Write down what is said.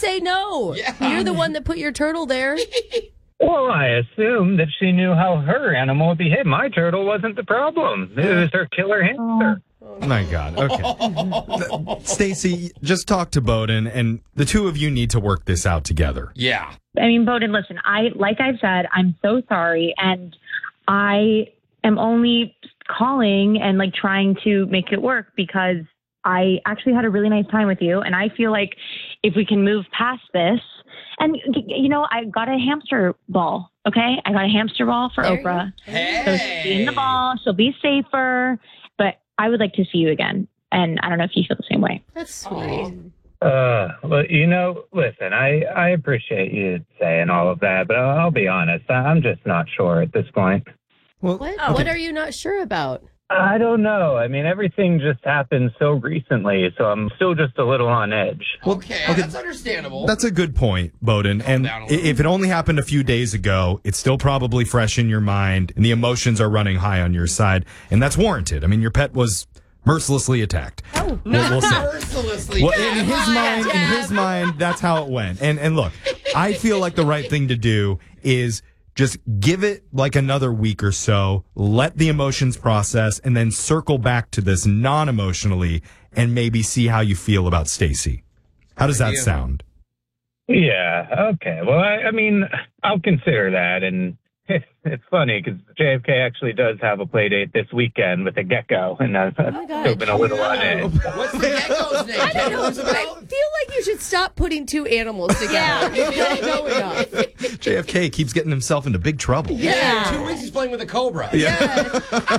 say no? Yeah. You're the one that put your turtle there. Well, I assumed that she knew how her animal would behave. My turtle wasn't the problem. It was her killer hamster. My God. Okay. Stacy, just talk to Bowden, and the two of you need to work this out together. Yeah. I mean, Bowden, listen, like I've said, I'm so sorry. And I am only calling and like trying to make it work because I actually had a really nice time with you. And I feel like if we can move past this, and, you know, I got a hamster ball, okay? I got a hamster ball for Oprah. Hey. So she'll be in the ball. She'll be safer. But I would like to see you again. And I don't know if you feel the same way. That's sweet. Well, you know, listen, I appreciate you saying all of that, but I'll be honest. I'm just not sure at this point. Well, What are you not sure about? I don't know. I mean, everything just happened so recently, so I'm still just a little on edge. Okay, that's understandable. That's a good point, Bowden. And down a little. if it only happened a few days ago, it's still probably fresh in your mind, and the emotions are running high on your side, and that's warranted. I mean, your pet was mercilessly attacked. Oh, We'll say. Mercilessly. Well, in his mind, that's how it went. And look, I feel like the right thing to do is just give it like another week or so, let the emotions process, and then circle back to this non-emotionally and maybe see how you feel about Stacy. How does that sound? Yeah, okay. Well, I mean, I'll consider that, and it's funny because JFK actually does have a play date this weekend with a gecko, and I've still been a little on edge. What's the gecko's name? I don't know. I feel like you should stop putting two animals together. You don't know enough. JFK keeps getting himself into big trouble. Yeah. In 2 weeks he's playing with a cobra. Yeah.